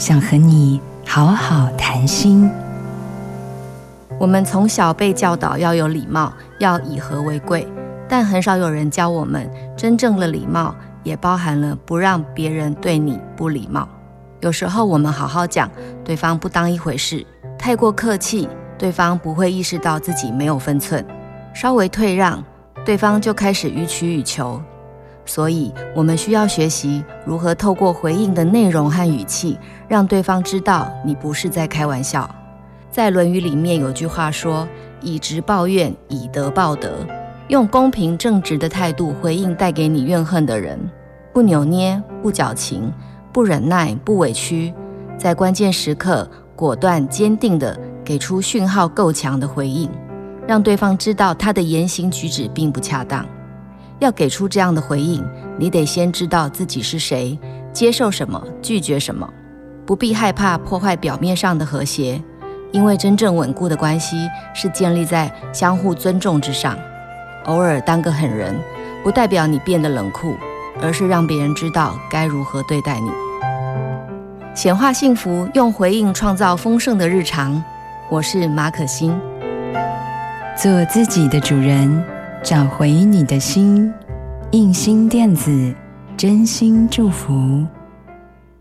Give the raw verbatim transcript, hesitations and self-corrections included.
想和你好好谈心。 我们从小被教导要有礼貌，要以和为贵，但很少有人教我们，真正的礼貌也包含了不让别人对你不礼貌。有时候我们好好讲，对方不当一回事，太过客气，对方不会意识到自己没有分寸，稍微退让，对方就开始予取予求。所以我们需要学习如何透过回应的内容和语气，让对方知道你不是在开玩笑。在《论语》里面有句话说，以直报怨，以德报德。用公平正直的态度回应带给你怨恨的人，不扭捏，不矫情，不忍耐，不委屈，在关键时刻果断坚定地给出讯号够强的回应，让对方知道他的言行举止并不恰当。要给出这样的回应，你得先知道自己是谁，接受什么，拒绝什么，不必害怕破坏表面上的和谐，因为真正稳固的关系是建立在相互尊重之上。偶尔当个狠人，不代表你变得冷酷，而是让别人知道该如何对待你。显化幸福，用回应创造丰盛的日常。我是马可欣。 做自己的主人，找回你的心。印心电子，真心祝福。